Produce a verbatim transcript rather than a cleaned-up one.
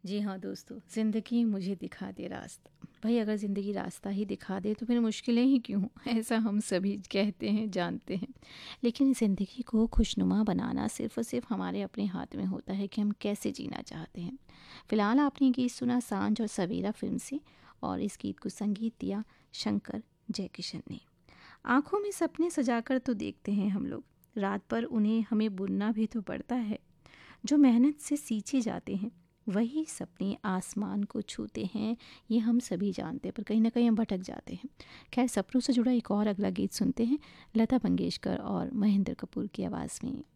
जी हाँ दोस्तों, ज़िंदगी मुझे दिखा दे रास्ता। भाई अगर ज़िंदगी रास्ता ही दिखा दे तो फिर मुश्किलें ही क्यों? ऐसा हम सभी कहते हैं, जानते हैं। लेकिन ज़िंदगी को खुशनुमा बनाना सिर्फ़ और सिर्फ़ हमारे अपने हाथ में होता है कि हम कैसे जीना चाहते हैं। फ़िलहाल आपने गीत सुना सांझ और सवेरा फ़िल्म से, और इस गीत को संगीत दिया शंकर जयकिशन ने। आँखों में सपने सजाकर तो देखते हैं हम लोग, रात पर उन्हें हमें बुनना भी तो पड़ता है। जो मेहनत से सींचे जाते हैं वही सपने आसमान को छूते हैं, ये हम सभी जानते हैं, पर कहीं ना कहीं हम भटक जाते हैं। खैर, सपनों से जुड़ा एक और अगला गीत सुनते हैं, लता मंगेशकर और महेंद्र कपूर की आवाज़ में।